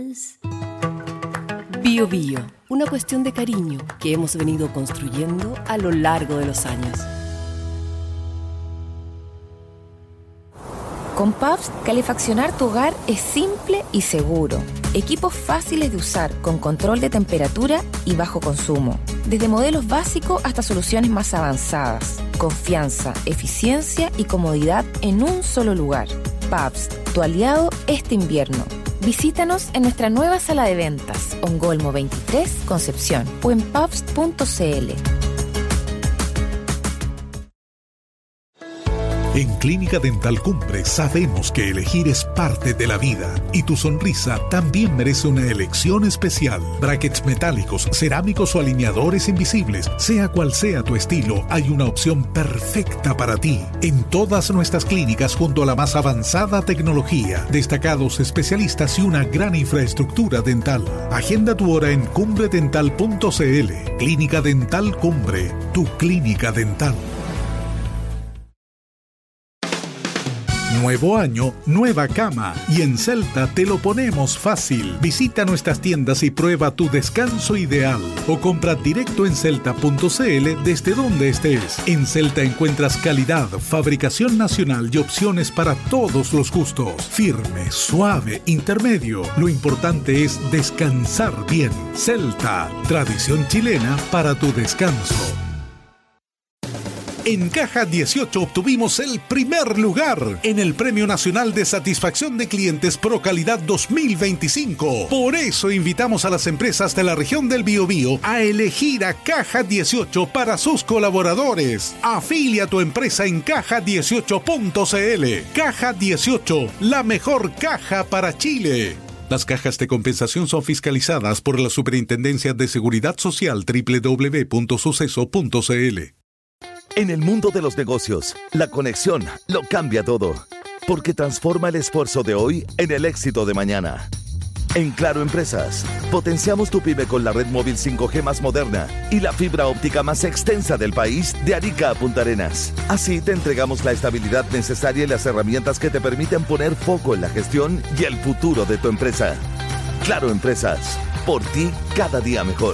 Bio Bio, una cuestión de cariño que hemos venido construyendo a lo largo de los años. Con Pabst, calefaccionar tu hogar es simple y seguro. Equipos fáciles de usar con control de temperatura y bajo consumo. Desde modelos básicos hasta soluciones más avanzadas. Confianza, eficiencia y comodidad en un solo lugar. Pabst, tu aliado este invierno. Visítanos en nuestra nueva sala de ventas, Ongolmo 23, Concepción, o en pabst.cl. En Clínica Dental Cumbre sabemos que elegir es parte de la vida y tu sonrisa también merece una elección especial. Brackets metálicos, cerámicos o alineadores invisibles, sea cual sea tu estilo, hay una opción perfecta para ti. En todas nuestras clínicas junto a la más avanzada tecnología, destacados especialistas y una gran infraestructura dental. Agenda tu hora en cumbredental.cl. Clínica Dental Cumbre, tu clínica dental. Nuevo año, nueva cama. Y en Celta te lo ponemos fácil. Visita nuestras tiendas y prueba tu descanso ideal. O compra directo en celta.cl desde donde estés. En Celta encuentras calidad, fabricación nacional y opciones para todos los gustos. Firme, suave, intermedio. Lo importante es descansar bien. Celta, tradición chilena para tu descanso. En Caja 18 obtuvimos el primer lugar en el Premio Nacional de Satisfacción de Clientes Pro Calidad 2025. Por eso invitamos a las empresas de la región del Biobío a elegir a Caja 18 para sus colaboradores. Afilia a tu empresa en caja18.cl. Caja 18, la mejor caja para Chile. Las cajas de compensación son fiscalizadas por la Superintendencia de Seguridad Social www.suceso.cl. En el mundo de los negocios, la conexión lo cambia todo, porque transforma el esfuerzo de hoy en el éxito de mañana. En Claro Empresas, potenciamos tu pyme con la red móvil 5G más moderna y la fibra óptica más extensa del país de Arica a Punta Arenas. Así te entregamos la estabilidad necesaria y las herramientas que te permiten poner foco en la gestión y el futuro de tu empresa. Claro Empresas, por ti cada día mejor.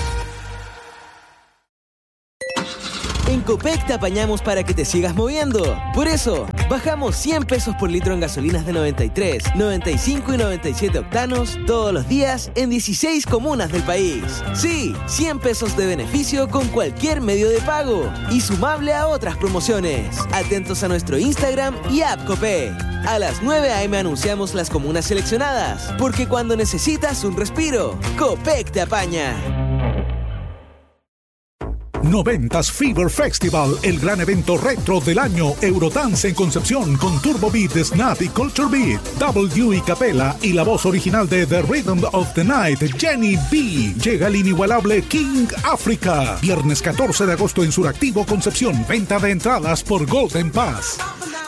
En Copec te apañamos para que te sigas moviendo. Por eso, bajamos 100 pesos por litro en gasolinas de 93, 95 y 97 octanos todos los días en 16 comunas del país. Sí, 100 pesos de beneficio con cualquier medio de pago y sumable a otras promociones. Atentos a nuestro Instagram y app Copec. A las 9 a.m. anunciamos las comunas seleccionadas, porque cuando necesitas un respiro, Copec te apaña. 90s Fever Festival, el gran evento retro del año. Eurodance en Concepción con Turbo Beat, Snap y Culture Beat. W y Capela y la voz original de The Rhythm of the Night, Jenny B. Llega el inigualable King Africa. Viernes 14 de agosto en Suractivo, Concepción. Venta de entradas por Golden Pass.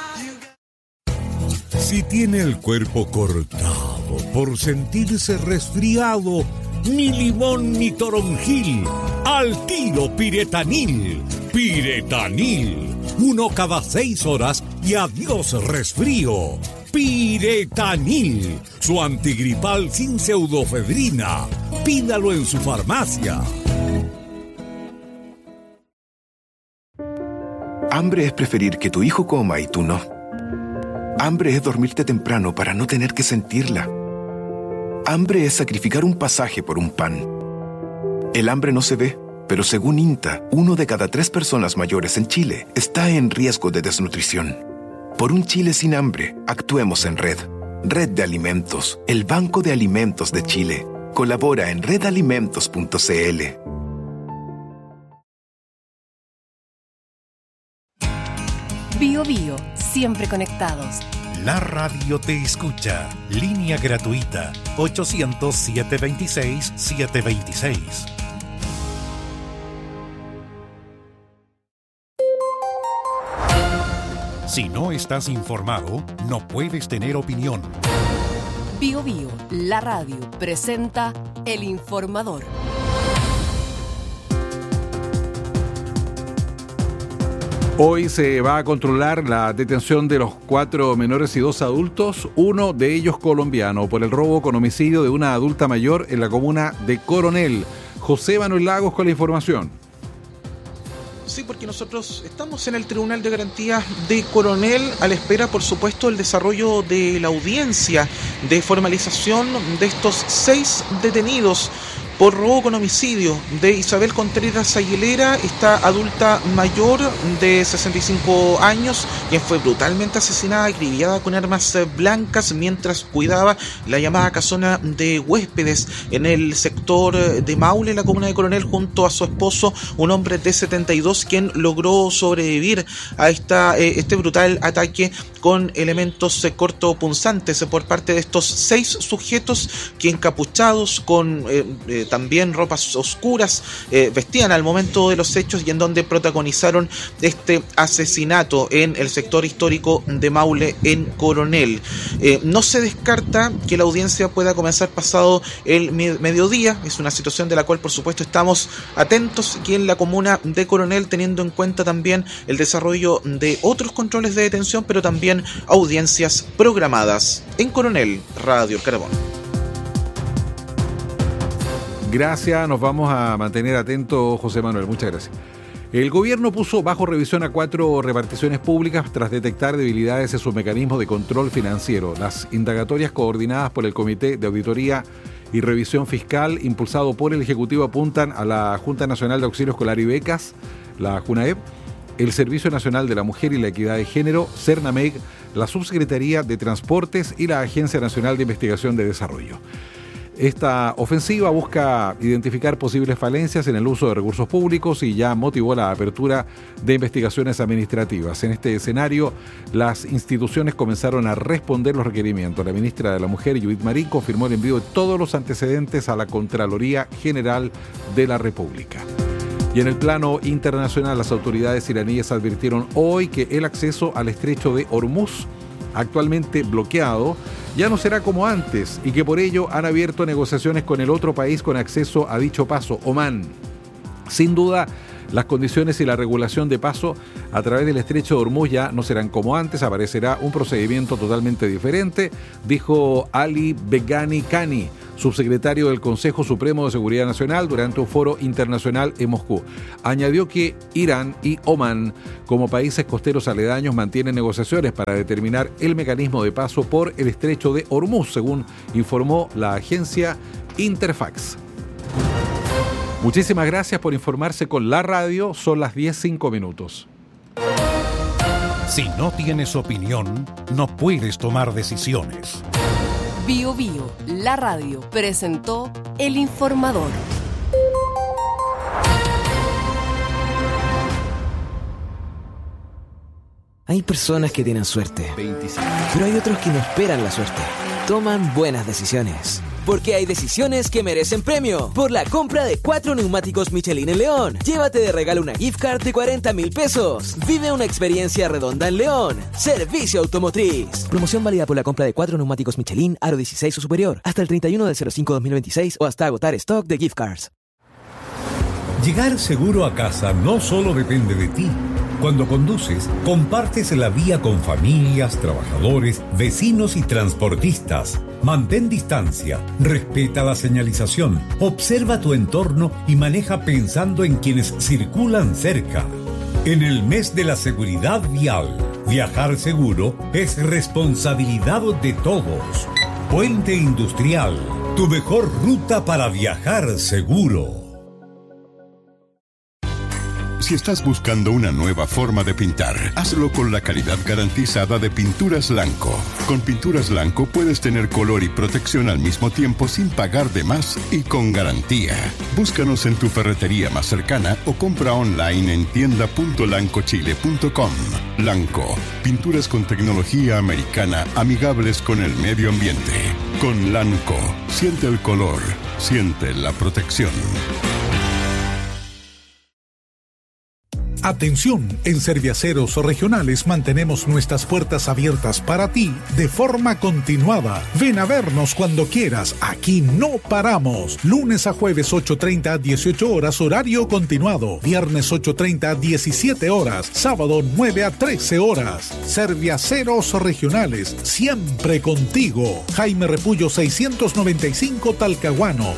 Si tiene el cuerpo cortado por sentirse resfriado, ni limón ni toronjil, al tiro Piretanil. Piretanil, 1 cada 6 horas y adiós resfrío. Piretanil, su antigripal sin pseudofedrina. Pídalo en su farmacia. Hambre es preferir que tu hijo coma y tú no. Hambre es dormirte temprano para no tener que sentirla. Hambre es sacrificar un pasaje por un pan. El hambre no se ve, pero según INTA, 1 de cada 3 personas mayores en Chile está en riesgo de desnutrición. Por un Chile sin hambre, actuemos en red. Red de Alimentos, el Banco de Alimentos de Chile. Colabora en redalimentos.cl. Bio Bio, siempre conectados. La radio te escucha. Línea gratuita 800-726-726. Si no estás informado, no puedes tener opinión. Bio Bio, la radio, presenta El Informador. Hoy se va a controlar la detención de los 4 menores y 2 adultos, uno de ellos colombiano, por el robo con homicidio de una adulta mayor en la comuna de Coronel. José Manuel Lagos con la información. Sí, porque nosotros estamos en el Tribunal de Garantías de Coronel a la espera, por supuesto, del desarrollo de la audiencia de formalización de estos 6 detenidos por robo con homicidio de Isabel Contreras Aguilera, esta adulta mayor de 65 años, quien fue brutalmente asesinada, acribillada con armas blancas mientras cuidaba la llamada casona de huéspedes en el sector de Maule, en la comuna de Coronel, junto a su esposo, un hombre de 72, quien logró sobrevivir a este brutal ataque con elementos cortopunzantes por parte de estos 6 sujetos que, encapuchados con también ropas oscuras, vestían al momento de los hechos y en donde protagonizaron este asesinato en el sector histórico de Maule, en Coronel. No se descarta que la audiencia pueda comenzar pasado el mediodía. Es una situación de la cual, por supuesto, estamos atentos aquí en la comuna de Coronel, teniendo en cuenta también el desarrollo de otros controles de detención, pero también audiencias programadas. En Coronel, Radio El Carbón. Gracias, nos vamos a mantener atentos, José Manuel, muchas gracias. El gobierno puso bajo revisión a 4 reparticiones públicas tras detectar debilidades en sus mecanismos de control financiero. Las indagatorias coordinadas por el Comité de Auditoría y Revisión Fiscal, impulsado por el Ejecutivo, apuntan a la Junta Nacional de Auxilio Escolar y Becas, la JUNAEB, el Servicio Nacional de la Mujer y la Equidad de Género, CERNAMEG, la Subsecretaría de Transportes y la Agencia Nacional de Investigación de Desarrollo. Esta ofensiva busca identificar posibles falencias en el uso de recursos públicos y ya motivó la apertura de investigaciones administrativas. En este escenario, las instituciones comenzaron a responder los requerimientos. La ministra de la Mujer, Judith Marín, confirmó el envío de todos los antecedentes a la Contraloría General de la República. Y en el plano internacional, las autoridades iraníes advirtieron hoy que el acceso al estrecho de Hormuz, actualmente bloqueado, ya no será como antes y que por ello han abierto negociaciones con el otro país con acceso a dicho paso, Omán. Sin duda, las condiciones y la regulación de paso a través del estrecho de Hormuz ya no serán como antes, aparecerá un procedimiento totalmente diferente, dijo Ali Begani Kani, subsecretario del Consejo Supremo de Seguridad Nacional, durante un foro internacional en Moscú. Añadió que Irán y Omán, como países costeros aledaños, mantienen negociaciones para determinar el mecanismo de paso por el estrecho de Hormuz, según informó la agencia Interfax. Muchísimas gracias por informarse con la radio. Son las 10:05. Si no tienes opinión, no puedes tomar decisiones. Bio Bio, la radio, presentó El Informador. Hay personas que tienen suerte, pero hay otros que no esperan la suerte. Toman buenas decisiones. Porque hay decisiones que merecen premio. Por la compra de 4 neumáticos Michelin en León, llévate de regalo una gift card de 40.000 pesos. Vive una experiencia redonda en León. Servicio Automotriz. Promoción válida por la compra de 4 neumáticos Michelin aro 16 o superior hasta el 31/05/2026 o hasta agotar stock de gift cards. Llegar seguro a casa no solo depende de ti. Cuando conduces, compartes la vía con familias, trabajadores, vecinos y transportistas. Mantén distancia, respeta la señalización, observa tu entorno y maneja pensando en quienes circulan cerca. En el mes de la seguridad vial, viajar seguro es responsabilidad de todos. Puente Industrial, tu mejor ruta para viajar seguro. Si estás buscando una nueva forma de pintar, hazlo con la calidad garantizada de Pinturas Lanco. Con Pinturas Lanco puedes tener color y protección al mismo tiempo sin pagar de más y con garantía. Búscanos en tu ferretería más cercana o compra online en tienda.lancochile.com. Lanco, pinturas con tecnología americana amigables con el medio ambiente. Con Lanco, siente el color, siente la protección. Atención, en Serviaceros Regionales mantenemos nuestras puertas abiertas para ti de forma continuada. Ven a vernos cuando quieras, aquí no paramos. Lunes a jueves 8:30 a 18 horas horario continuado. Viernes 8:30 a 17 horas. Sábado 9 a 13 horas. Serviaceros Regionales, siempre contigo. Jaime Repullo 695 Talcahuano.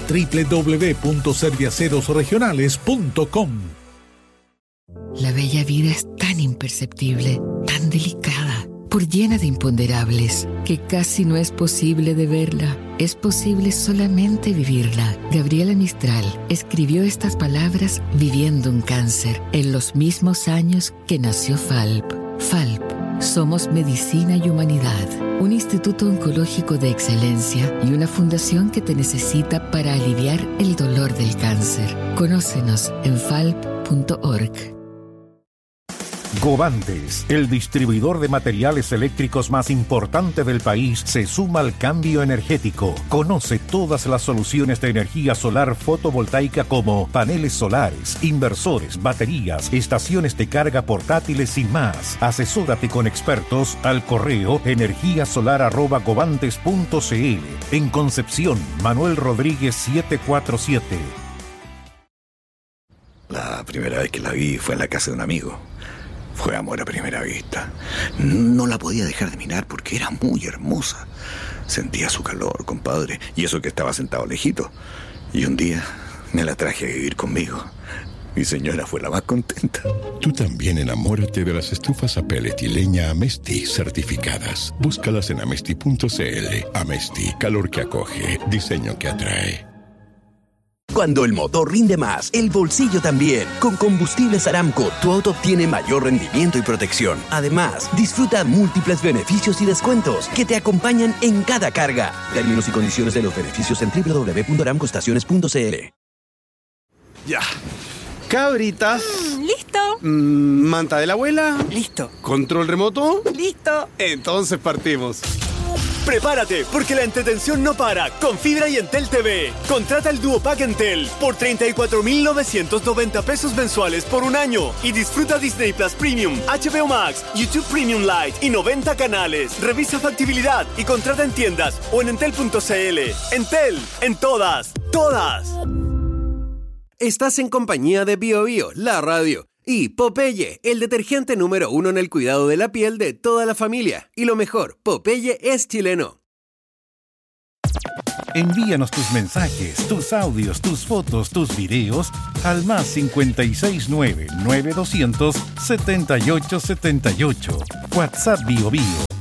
www.serviacerosregionales.com. La bella vida es tan imperceptible, tan delicada, por llena de imponderables, que casi no es posible de verla. Es posible solamente vivirla. Gabriela Mistral escribió estas palabras viviendo un cáncer en los mismos años que nació FALP. FALP. Somos Medicina y Humanidad, un instituto oncológico de excelencia y una fundación que te necesita para aliviar el dolor del cáncer. Conócenos en falp.org. Govantes, el distribuidor de materiales eléctricos más importante del país, se suma al cambio energético. Conoce todas las soluciones de energía solar fotovoltaica como paneles solares, inversores, baterías, estaciones de carga portátiles y más. Asesórate con expertos al correo energiasolar@govantes.cl. En Concepción, Manuel Rodríguez 747. La primera vez que la vi fue en la casa de un amigo. Fue amor a primera vista. No la podía dejar de mirar porque era muy hermosa. Sentía su calor, compadre, y eso que estaba sentado lejito. Y un día me la traje a vivir conmigo. Mi señora fue la más contenta. Tú también enamórate de las estufas a pellet y leña Amesti certificadas. Búscalas en amesti.cl. Amesti, calor que acoge, diseño que atrae. Cuando el motor rinde más, el bolsillo también. Con Combustibles Aramco, tu auto obtiene mayor rendimiento y protección. Además, disfruta múltiples beneficios y descuentos que te acompañan en cada carga. Términos y condiciones de los beneficios en www.aramcoestaciones.cl. Ya. Cabritas. ¿Listo? Manta de la abuela. Listo. Control remoto. Listo. Entonces partimos. Prepárate, porque la entretención no para con Fibra y Entel TV. Contrata el Duo Pack Entel por 34,990 pesos mensuales por un año y disfruta Disney Plus Premium, HBO Max, YouTube Premium Lite y 90 canales. Revisa factibilidad y contrata en tiendas o en entel.cl. Entel, en todas, todas. Estás en compañía de Bio Bio, la radio. Y Popeye, el detergente número 1 en el cuidado de la piel de toda la familia. Y lo mejor, Popeye es chileno. Envíanos tus mensajes, tus audios, tus fotos, tus videos al +569-9200-7878. WhatsApp Bio Bio